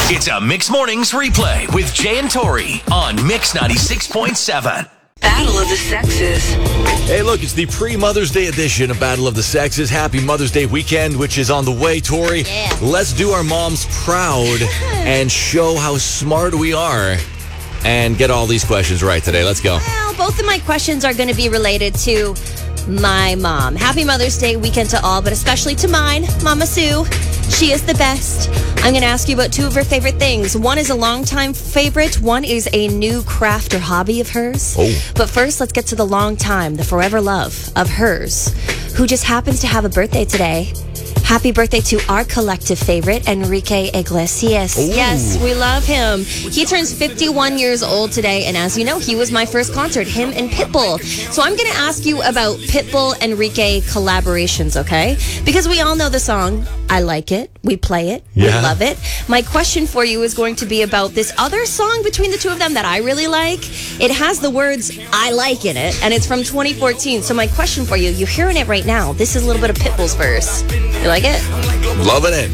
It's a Mix Mornings replay with Jay and Tori on Mix 96.7. Battle of the Sexes. Hey, look, it's the pre-Mother's Day edition of Battle of the Sexes. Happy Mother's Day weekend, which is on the way, Tori. Yeah. Let's do our moms proud and show how smart we are and get all these questions right today. Let's go. Well, both of my questions are going to be related to my mom. Happy Mother's Day weekend to all, but especially to mine, Mama Sue. She is the best. I'm going to ask you about two of her favorite things. One is a longtime favorite. One is a new craft or hobby of hers. Oh. But first, let's get to the long time, the forever love of hers, who just happens to have a birthday today. Happy birthday to our collective favorite, Enrique Iglesias. Ooh. Yes, we love him. He turns 51 years old today, and as you know, he was my first concert, him and Pitbull. So I'm going to ask you about Pitbull-Enrique collaborations, okay? Because we all know the song, I Like It. We play it. Yeah. We love it. My question for you is going to be about this other song between the two of them that I really like. It has the words, I like in it, and it's from 2014. So my question for you, you're hearing it right now. This is a little bit of Pitbull's verse. You like it? Loving it.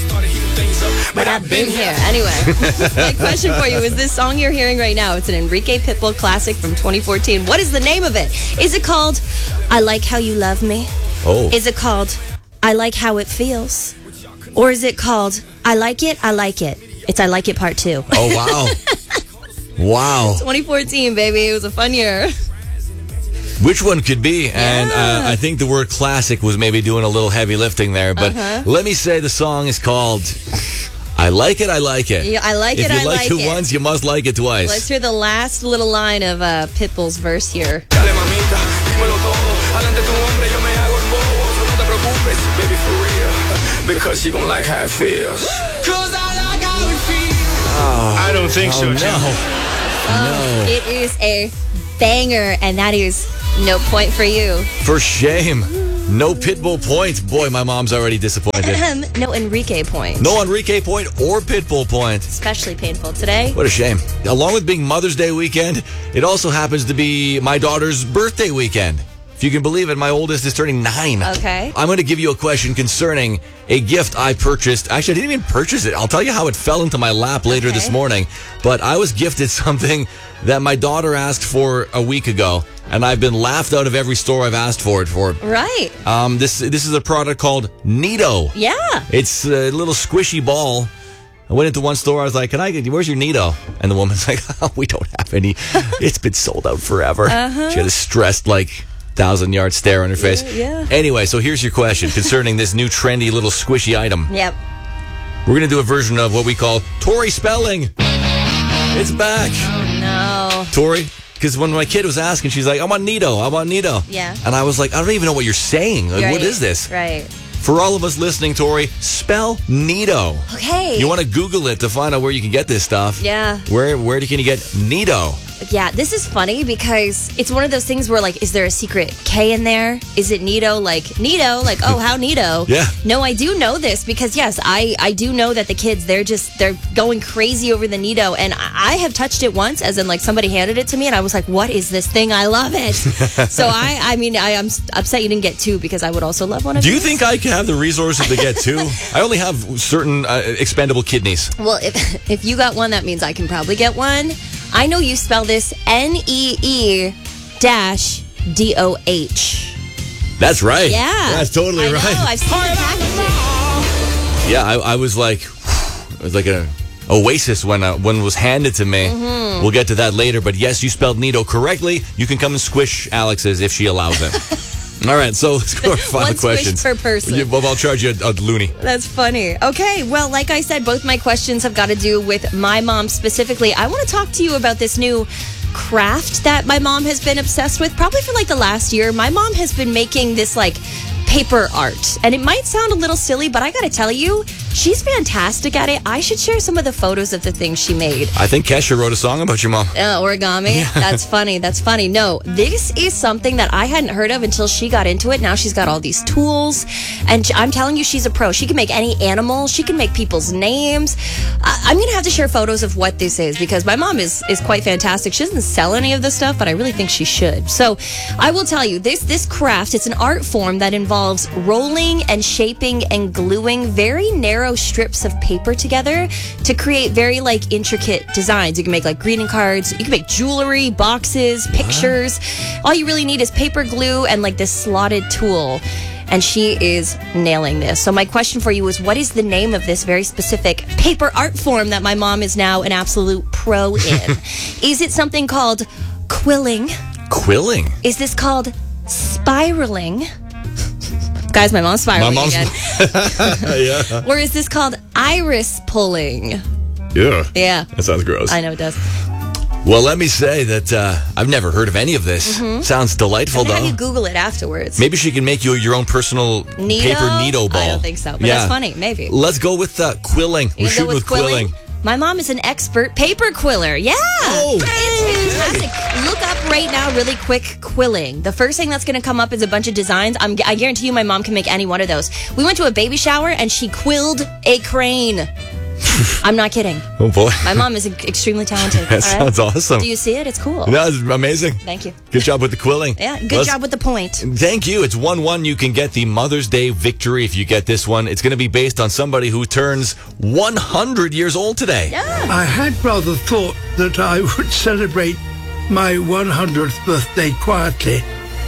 But I've been here. Anyway, my question for you is this song you're hearing right now. It's an Enrique Pitbull classic from 2014. What is the name of it? Is it called I Like How You Love Me? Oh. Is it called I Like How It Feels? Or is it called I Like It, I Like It? It's I Like It Part 2. Oh, wow. Wow. 2014, baby. It was a fun year. Which one could be? And I think the word classic was maybe doing a little heavy lifting there. But let me say the song is called I Like It, I Like It. Yeah, I like if it, you I like it it. once, you must like it twice. Let's hear the last little line of Pitbull's verse here. Dale mamita, dímelo todo. Adelante tu hombre, yo me hago el bobo. So no te preocupes, baby, for real. Because you gon' like how it feels. Cause I like how it feels. I don't think so, Jim. No. It is a banger, and that is no point for you. For shame. No Pitbull point. Boy, my mom's already disappointed. No Enrique point. No Enrique point or Pitbull point. Especially painful today. What a shame. Along with being Mother's Day weekend, it also happens to be my daughter's birthday weekend. If you can believe it, my oldest is turning 9. Okay. I'm going to give you a question concerning a gift I purchased. Actually, I didn't even purchase it. I'll tell you how it fell into my lap later this morning. But I was gifted something that my daughter asked for a week ago, and I've been laughed out of every store I've asked for it for. Right. This is a product called Neato. Yeah. It's a little squishy ball. I went into one store. I was like, where's your Neato? And the woman's like, oh, we don't have any. It's been sold out forever. She had a stressed, 1,000-yard stare on her face. Yeah. Anyway, so here's your question concerning this new trendy little squishy item. Yep. We're going to do a version of what we call Tori spelling. It's back. Oh, no. Tori, because when my kid was asking, she's like, I want Neato. I want Neato. Yeah. And I was like, I don't even know what you're saying. Like, Right. what is this? Right. For all of us listening, Tori, spell Neato. Okay. You want to Google it to find out where you can get this stuff. Yeah. Where can you get Neato? Yeah, this is funny because it's one of those things where, is there a secret K in there? Is it Neato? Neato? Oh, how Neato? Yeah. No, I do know this because, yes, I do know that the kids, they're going crazy over the Neato. And I have touched it once, as in, somebody handed it to me, and I was like, what is this thing? I love it. So, I'm upset you didn't get 2 because I would also love one of Do you these. think I have the resources to get 2? I only have certain expendable kidneys. Well, if you got one, that means I can probably get one. I know you spell this NEE-DOH. That's right. Yeah. That's totally I right. know, I've seen the packaging. Yeah, I was like, it was like an oasis when it was handed to me. Mm-hmm. We'll get to that later. But yes, you spelled Neato correctly. You can come and squish Alex's if she allows it. All right, so let's go to our final One squish questions. per person. Well, I'll charge you a loony. That's funny. Okay, well, like I said, both my questions have got to do with my mom specifically. I want to talk to you about this new craft that my mom has been obsessed with, probably for the last year. My mom has been making this paper art, and it might sound a little silly, but I gotta tell you, she's fantastic at it. I should share some of the photos of the things she made. I think Kesha wrote a song about your mom. Origami. Yeah. That's funny. No, this is something that I hadn't heard of until she got into it. Now she's got all these tools, and I'm telling you, she's a pro. She can make any animal. She can make people's names. I'm gonna have to share photos of what this is because my mom is quite fantastic. She doesn't sell any of this stuff, but I really think she should. So I will tell you, this craft, it's an art form that involves rolling and shaping and gluing very narrow narrow strips of paper together to create very like intricate designs. You can make like greeting cards, you can make jewelry, boxes, pictures. All you really need is paper glue and like this slotted tool. And she is nailing this. So my question for you is, what is the name of this very specific paper art form that my mom is now an absolute pro in? Is it something called quilling? Quilling? Is this called spiraling? Guys, my mom's spiraling again. Yeah. Or is this called iris pulling? Yeah. Yeah. That sounds gross. I know it does. Well, let me say that I've never heard of any of this. Sounds delightful, I'm gonna though. have you Google it afterwards. Maybe she can make you your own personal paper Neato ball. I don't think so, but that's funny. Maybe. Let's go with quilling. We're You shooting go with quilling. My mom is an expert paper quiller. Yeah. Oh, it's fantastic. Look up right now, really quick, quilling. The first thing that's going to come up is a bunch of designs. I guarantee you my mom can make any one of those. We went to a baby shower and she quilled a crane. I'm not kidding. Oh, boy. My mom is extremely talented. That sounds awesome. Do you see it? It's cool. That's amazing. Thank you. Good job with the quilling. Yeah, good job with the point. Thank you. It's 1-1. You can get the Mother's Day victory if you get this one. It's going to be based on somebody who turns 100 years old today. Yeah. I had rather thought that I would celebrate my 100th birthday quietly,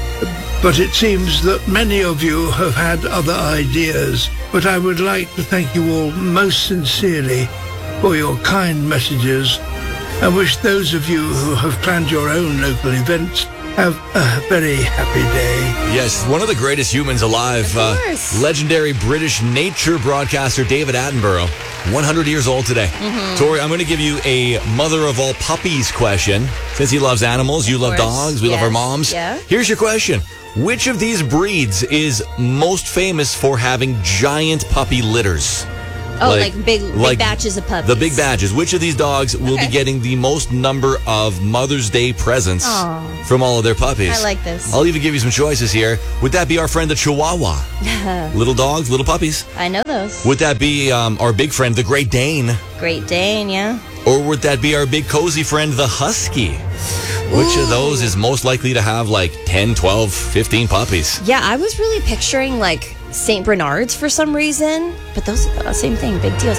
but it seems that many of you have had other ideas. But I would like to thank you all most sincerely for your kind messages and wish those of you who have planned your own local events have a very happy day. Yes, one of the greatest humans alive. Of course. Legendary British nature broadcaster David Attenborough. 100 years old today. Tori, I'm going to give you a mother of all puppies question. Since he loves animals, you love dogs, we love our moms. Yeah. Here's your question. Which of these breeds is most famous for having giant puppy litters? Oh, like big batches of puppies. The big batches. Which of these dogs will be getting the most number of Mother's Day presents from all of their puppies? I like this. I'll even give you some choices here. Would that be our friend the Chihuahua? Little dogs, little puppies. I know those. Would that be our big friend, the Great Dane? Great Dane, yeah. Or would that be our big cozy friend, the Husky? Which of those is most likely to have like 10, 12, 15 puppies? Yeah, I was really picturing like St. Bernards for some reason, but those same thing, big deals.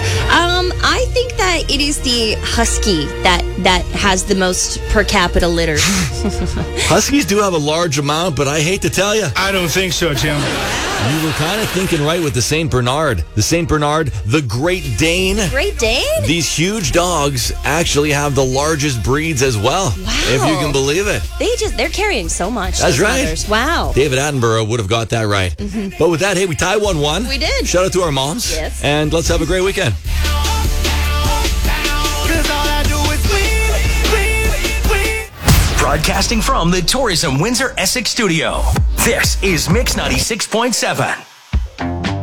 I think that it is the Husky that has the most per capita litter. Huskies do have a large amount, but I hate to tell you, I don't think so, Tim. you were kind of thinking right with the St. Bernard. The St. Bernard, the Great Dane. Great Dane? These huge dogs actually have the largest breeds as well. Wow. If you can believe it. They're carrying so much. That's those right. mothers. Wow. David Attenborough would have got that right. But with that, hey, we tied 1-1. We did. Shout out to our moms. Yes. And let's have a great weekend. Broadcasting from the Tourism Windsor Essex studio. This is Mix 96.7.